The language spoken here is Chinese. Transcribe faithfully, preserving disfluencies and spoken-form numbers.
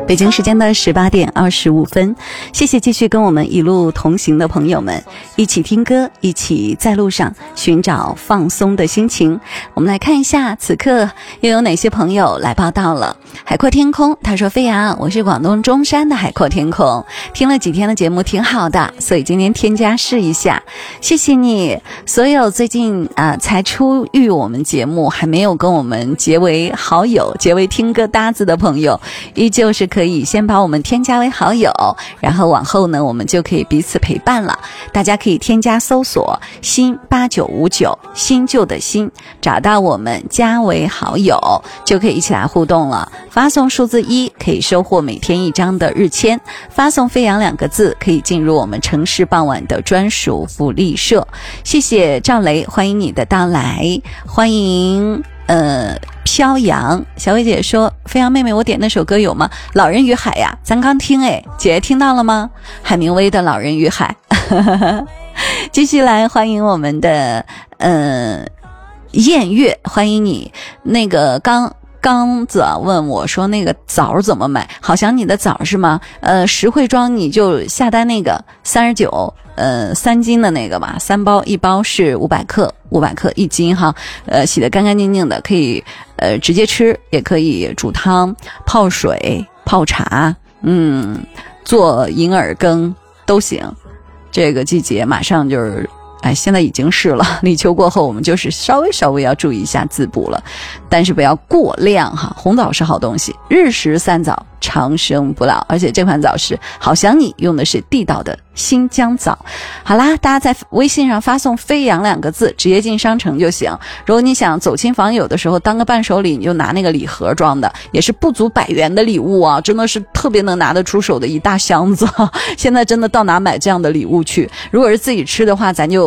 北京时间的十八点二十五分，谢谢继续跟我们一路同行的朋友们，一起听歌，一起在路上寻找放松的心情。我们来看一下此刻又有哪些朋友来报道了。海阔天空他说，飞扬，我是广东中山的海阔天空，听了几天的节目挺好的，所以今天添加试一下，谢谢你。所有最近啊、呃、才出狱我们节目还没有跟我们结为好友结为听歌搭子的朋友，依旧是可以先把我们添加为好友，然后往后呢我们就可以彼此陪伴了。大家可以添加搜索新八九五九，新旧的新，找到我们加为好友，就可以一起来互动了。发送数字一可以收获每天一张的日签，发送飞扬两个字可以进入我们城市傍晚的专属福利社。谢谢赵雷，欢迎你的到来，欢迎呃飘扬。小薇姐说，飞扬妹妹我点那首歌有吗？老人与海呀，咱刚听诶，姐听到了吗？海明威的老人与海。继续来欢迎我们的呃燕月，欢迎你。那个刚刚子问我说那个枣怎么买，好像你的枣是吗？呃实惠装你就下单那个三十九呃三斤的那个吧，三包，一包是五百克，五百克一斤哈，呃洗得干干净净的，可以呃直接吃，也可以煮汤、泡水、泡茶，嗯做银耳羹都行。这个季节马上就是哎，现在已经是了，立秋过后我们就是稍微稍微要注意一下滋补了，但是不要过量哈。红枣是好东西，日食三枣长生不老，而且这款枣是好想你，用的是地道的新疆枣。好啦，大家在微信上发送飞扬两个字，直接进商城就行。如果你想走亲访友的时候当个伴手礼，你就拿那个礼盒装的，也是不足百元的礼物啊，真的是特别能拿得出手的一大箱子。现在真的到哪买这样的礼物去？如果是自己吃的话，咱就